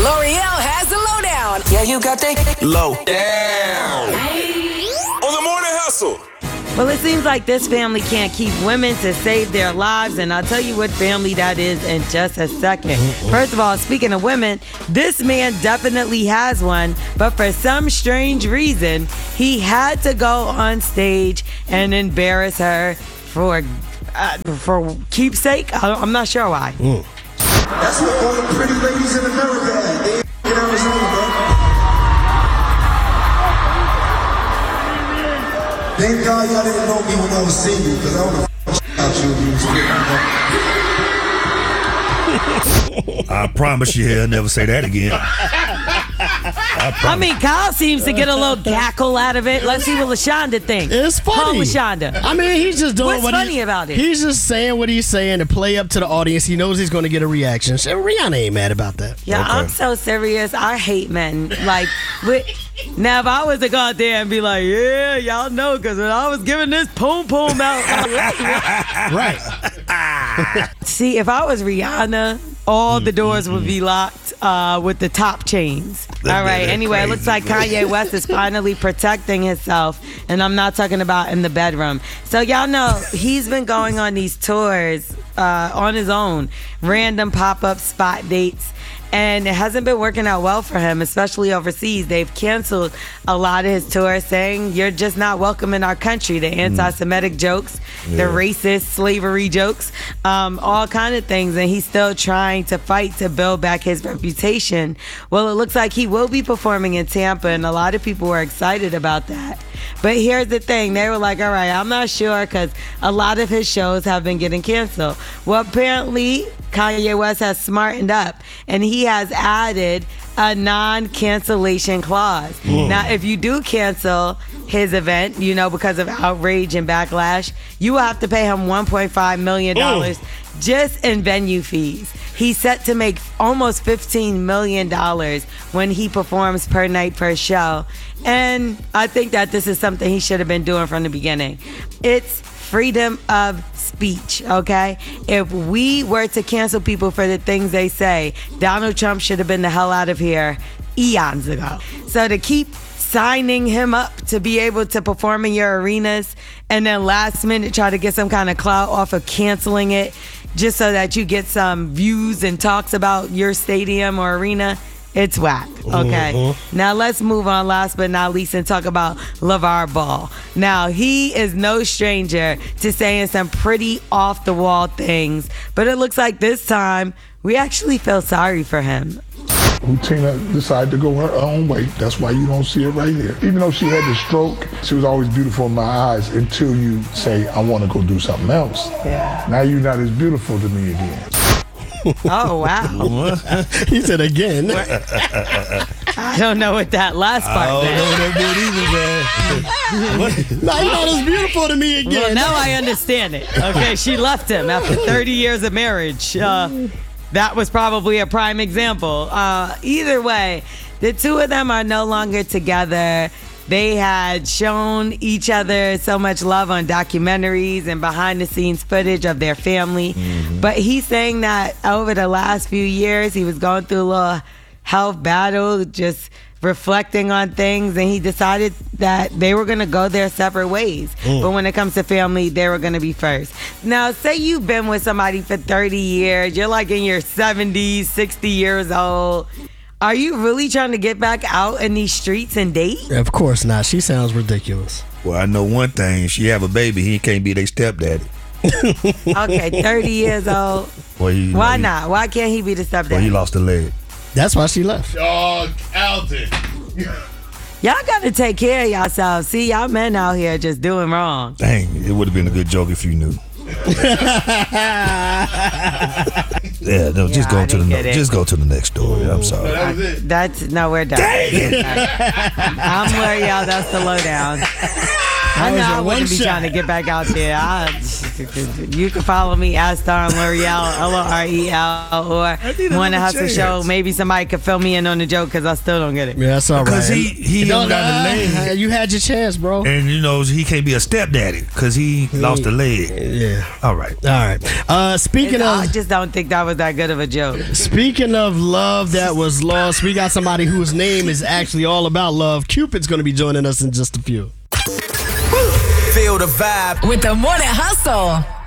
L'Oreal has the lowdown. Yeah, you got the low down. On the morning hustle. Well, it seems like this family can't keep women to save their lives, and I'll tell you what family that is in just a second. First of all, speaking of women, this man definitely has one, but for some strange reason, he had to go on stage and embarrass her for keepsake. I'm not sure why. That's what all the pretty ladies in America had. They in Arizona, bro. Thank God y'all didn't know me when I was single, because I would have out you if you was I promise you he'll never say that again. I mean, Kyle seems to get a little cackle out of it. Let's see what LaShonda thinks. It's funny. Call LaShonda. I mean, he's just doing What's funny about it? He's just saying what he's saying to play up to the audience. He knows he's going to get a reaction. So Rihanna ain't mad about that. Yeah, Okay. I'm so serious. I hate men. Like, now if I was to go out there and be like, yeah, y'all know, because when I was giving this poom out. Right. See, if I was Rihanna, all the doors would be locked with the top chains. All right. Anyway, it looks like Kanye West is finally protecting himself, and I'm not talking about in the bedroom. So y'all know he's been going on these tours on his own, random pop-up spot dates. And it hasn't been working out well for him, especially overseas. They've canceled a lot of his tours, saying you're just not welcome in our country. The anti-Semitic jokes, the racist slavery jokes, all kind of things. And he's still trying to fight to build back his reputation. Well, it looks like he will be performing in Tampa, and a lot of people were excited about that. But here's the thing. They were like, all right, I'm not sure, because a lot of his shows have been getting canceled. Well, apparently Kanye West has smartened up, and he has added a non-cancellation clause. Now, if you do cancel his event, because of outrage and backlash, you will have to pay him $1.5 million just in venue fees. He's set to make almost $15 million when he performs per night per show. And I think that this is something he should have been doing from the beginning. It's freedom of speech, okay? If we were to cancel people for the things they say, Donald Trump should have been the hell out of here eons ago. So to keep signing him up to be able to perform in your arenas and then last minute try to get some kind of clout off of canceling it just so that you get some views and talks about your stadium or arena, it's whack, okay? Now let's move on, last but not least, and talk about LeVar Ball. Now, he is no stranger to saying some pretty off-the-wall things, but it looks like this time we actually feel sorry for him. Tina decided to go her own way. That's why you don't see it right here. Even though she had the stroke, she was always beautiful in my eyes until you say, I want to go do something else. Yeah. Now you're not as beautiful to me again. Oh, wow. He said again. I don't know what that last part meant. No, you're not as beautiful to me again. Well, now I understand it. Okay, she left him after 30 years of marriage. That was probably a prime example. Either way, the two of them are no longer together. They had shown each other so much love on documentaries and behind-the-scenes footage of their family. But he's saying that over the last few years, he was going through a little health battle, just reflecting on things, and he decided that they were going to go their separate ways. But when it comes to family, they were going to be first. Now, say you've been with somebody for 30 years. You're like in your 70s, 60 years old. Are you really trying to get back out in these streets and date? Of course not. She sounds ridiculous. Well, I know one thing. She have a baby. He can't be their stepdaddy. Okay, 30 years old. Well, Why not? Why can't he be the stepdaddy? Well, he lost a leg. That's why she left. Oh, Alton. Y'all got to take care of yourselves. See, y'all men out here just doing wrong. Dang, it would have been a good joke if you knew. Yeah, no, just go to the next story. I'm sorry. That was it. We're done. Dang it. I'm L'Oreal. That's the lowdown. I know I wouldn't be trying to get back out there. You can follow me at Star L'Oreal, L'Oreal, or Morning Hustle Show. Maybe somebody could fill me in on the joke because I still don't get it. Yeah, that's all right. Because he don't got a leg. You had your chance, bro. And he can't be a stepdaddy because he lost a leg. Yeah. All right. Speaking of, I just don't think that was that good of a joke. Speaking of love that was lost, we got somebody whose name is actually all about love. Cupid's going to be joining us in just a few. Feel the vibe with the Morning Hustle.